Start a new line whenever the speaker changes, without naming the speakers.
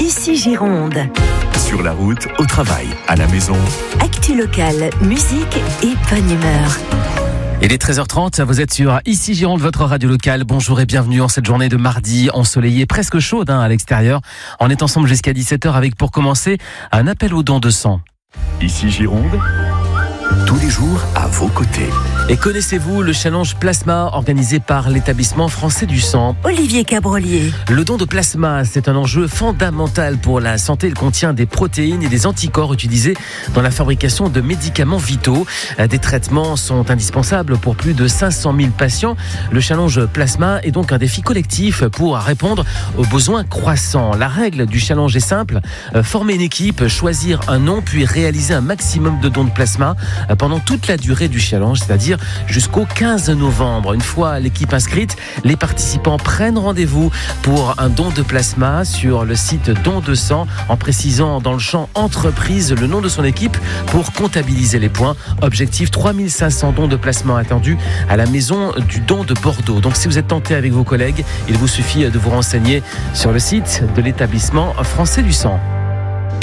Ici Gironde.
Sur la route, au travail, à la maison.
Actu locale, musique et bonne humeur.
Il est 13h30, vous êtes sur Ici Gironde, votre radio locale. Bonjour et bienvenue en cette journée de mardi ensoleillée, presque chaude à l'extérieur. On est ensemble jusqu'à 17h avec, pour commencer, un appel aux dons de sang.
Ici Gironde, tous les jours à vos côtés.
Et connaissez-vous le challenge plasma organisé par l'établissement français du sang?
Olivier Cabrolier.
Le don de plasma, c'est un enjeu fondamental pour la santé. Il contient des protéines et des anticorps utilisés dans la fabrication de médicaments vitaux. Des traitements sont indispensables pour plus de 500 000 patients. Le challenge plasma est donc un défi collectif pour répondre aux besoins croissants. La règle du challenge est simple: former une équipe, choisir un nom, puis réaliser un maximum de dons de plasma pendant toute la durée du challenge, c'est-à-dire jusqu'au 15 novembre. Une fois l'équipe inscrite, les participants prennent rendez-vous pour un don de plasma sur le site Don de sang, en précisant dans le champ entreprise le nom de son équipe pour comptabiliser les points. Objectif 3500 dons de plasma attendus à la maison du don de Bordeaux. Donc si vous êtes tenté avec vos collègues, il vous suffit de vous renseigner sur le site de l'établissement français du sang.